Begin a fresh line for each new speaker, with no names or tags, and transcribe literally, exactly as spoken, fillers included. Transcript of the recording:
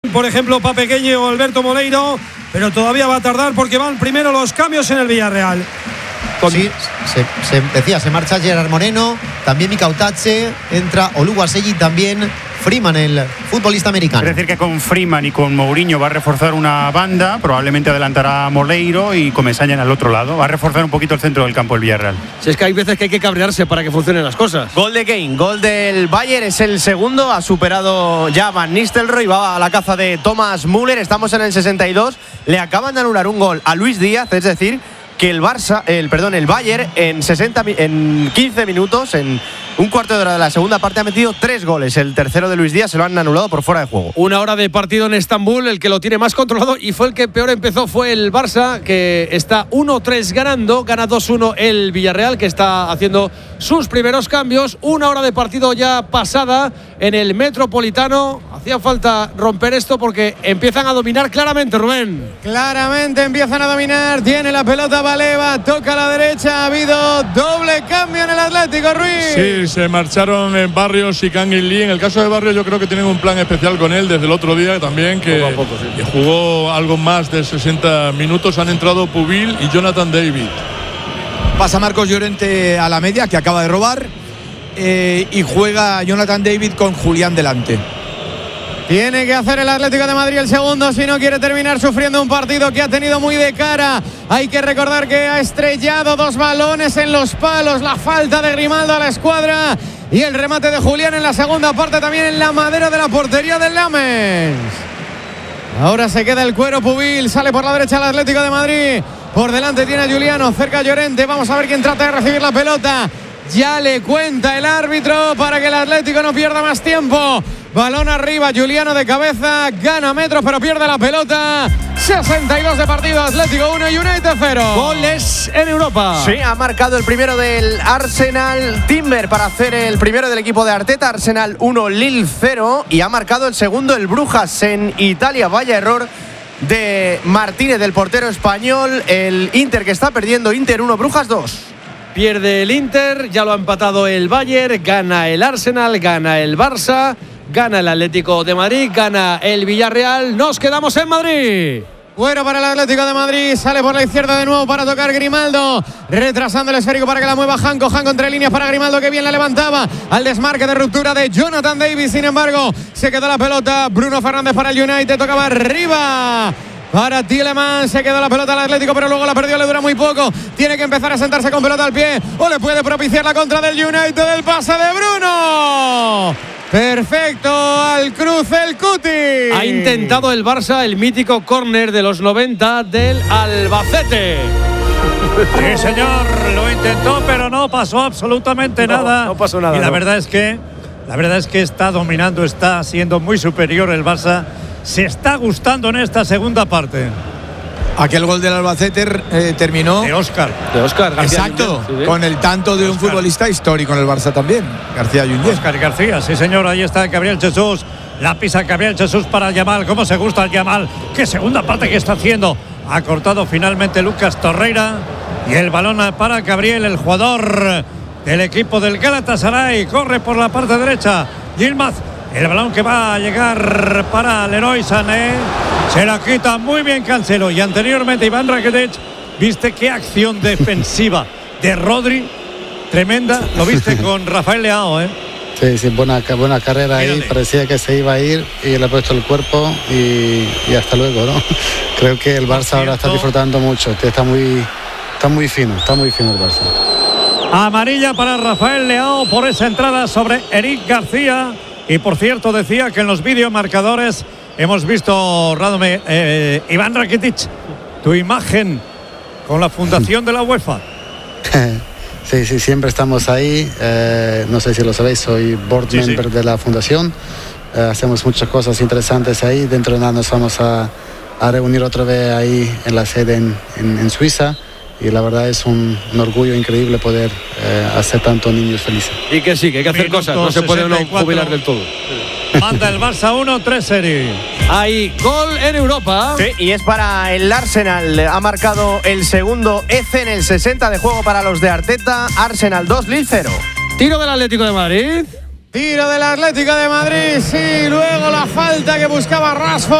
por ejemplo, Papequeño o Alberto Moleiro, pero todavía va a tardar porque van primero los cambios en el Villarreal.
Sí, se, se decía, se marcha Gerard Moreno, también Mika Otache, entra Oluwaseyi también, Freeman, el futbolista americano.
Es decir, que con Freeman y con Mourinho va a reforzar una banda, probablemente adelantará a Moleiro y Comesaña en el otro lado. Va a reforzar un poquito el centro del campo el Villarreal.
Si es que hay veces que hay que cabrearse para que funcionen las cosas.
Gol de Kane, gol del Bayern, es el segundo, ha superado ya Van Nistelrooy, va a la caza de Thomas Müller, estamos en el sesenta y dos, le acaban de anular un gol a Luis Díaz, es decir, que el Barça, el perdón, el Bayern en sesenta en quince minutos, en un cuarto de hora de la segunda parte ha metido tres goles. El tercero de Luis Díaz se lo han anulado por fuera de juego.
Una hora de partido en Estambul, el que lo tiene más controlado y fue el que peor empezó fue el Barça, que está uno tres ganando, gana dos uno el Villarreal, que está haciendo sus primeros cambios. Una hora de partido ya pasada en el Metropolitano. Hacía falta romper esto porque empiezan a dominar claramente, Rubén.
Claramente empiezan a dominar, tiene la pelota Baleva, toca a la derecha, ha habido doble cambio en el Atlético, Ruiz.
Sí, se marcharon en Barrios y Kangin Lee. En el caso de Barrios yo creo que tienen un plan especial con él desde el otro día también, que,
poco a poco, sí.
que jugó algo más de sesenta minutos. Han entrado Pubil y Jonathan David.
Pasa Marcos Llorente a la media, que acaba de robar, eh, y juega Jonathan David con Julián delante.
Tiene que hacer el Atlético de Madrid el segundo si no quiere terminar sufriendo un partido que ha tenido muy de cara. Hay que recordar que ha estrellado dos balones en los palos, la falta de Grimaldo a la escuadra y el remate de Julián en la segunda parte también en la madera de la portería del Lamens. Ahora se queda el cuero Pubil, sale por la derecha el Atlético de Madrid. Por delante tiene a Juliano, cerca a Llorente. Vamos a ver quién trata de recibir la pelota. Ya le cuenta el árbitro para que el Atlético no pierda más tiempo. Balón arriba, Juliano de cabeza, gana metros pero pierde la pelota. sesenta y dos de partido, Atlético uno y United cero.
Goles en Europa.
Sí, ha marcado el primero del Arsenal, Timber, para hacer el primero del equipo de Arteta. Arsenal uno, Lille cero. Y ha marcado el segundo el Brujas en Italia. Vaya error de Martínez, del portero español. El Inter que está perdiendo, Inter uno, Brujas dos.
Pierde el Inter, ya lo ha empatado el Bayern, gana el Arsenal, gana el Barça, gana el Atlético de Madrid, gana el Villarreal. Nos quedamos en Madrid.
Bueno para el Atlético de Madrid, sale por la izquierda de nuevo para tocar Grimaldo, retrasando el esférico para que la mueva Janko, Janko entre líneas para Grimaldo, que bien la levantaba, al desmarque de ruptura de Jonathan Davis, sin embargo, se quedó la pelota, Bruno Fernández para el United, tocaba arriba para Tielemans, se quedó la pelota al Atlético, pero luego la perdió, le dura muy poco, tiene que empezar a sentarse con pelota al pie, o le puede propiciar la contra del United, el pase de Bruno. Perfecto, al cruce el Cuti.
Ha intentado el Barça el mítico córner de los noventa del Albacete.
Sí, señor, lo intentó, pero no pasó absolutamente
no,
nada.
No pasó nada.
Y la
no.
verdad es que, la verdad es que está dominando, está siendo muy superior el Barça. Se está gustando en esta segunda parte.
Aquel gol del Albacete eh, terminó
de Óscar.
De Óscar García.
Exacto,
Yunyent, sí,
con el tanto de un
Óscar.
futbolista histórico en el Barça también, García Yunyent.
Óscar García, sí señor, ahí está Gabriel Jesús. La pisa Gabriel Jesús para Yamal. ¿Cómo se gusta el Yamal? Qué segunda parte que está haciendo. Ha cortado finalmente Lucas Torreira. Y el balón para Gabriel, el jugador del equipo del Galatasaray. Corre por la parte derecha. Yilmaz. El balón que va a llegar para Leroy Sané. Se la quita muy bien Cancelo. Y anteriormente Iván Rakitic. ¿Viste qué acción defensiva de Rodri? Tremenda. Lo viste con Rafael Leao, ¿eh?
Sí, sí, buena, buena carrera. Mírale. Ahí. Parecía que se iba a ir y le ha puesto el cuerpo y, y hasta luego, ¿no? Creo que el Barça ahora está disfrutando mucho. Está muy, está muy fino, está muy fino el Barça.
Amarilla para Rafael Leao por esa entrada sobre Eric García. Y por cierto, decía que en los videomarcadores hemos visto, Radome, eh, Iván Rakitic, tu imagen con la fundación de la UEFA.
Sí, sí, siempre estamos ahí. Eh, no sé si lo sabéis, soy board sí, member sí. de la fundación. Eh, hacemos muchas cosas interesantes ahí. Dentro de nada nos vamos a, a reunir otra vez ahí en la sede en, en, en Suiza. Y la verdad es un, un orgullo increíble poder eh, hacer tantos niños felices.
Y que sí, que hay que hacer Minuto cosas, no se puede uno jubilar del todo.
Manda el Barça uno tres serie.
Hay gol en Europa.
Sí, y es para el Arsenal. Ha marcado el segundo Eze en el sesenta de juego para los de Arteta. Arsenal dos, Lille cero.
Tiro del Atlético de Madrid.
Tiro del Atlético de Madrid, sí, luego la falta que buscaba Rashford.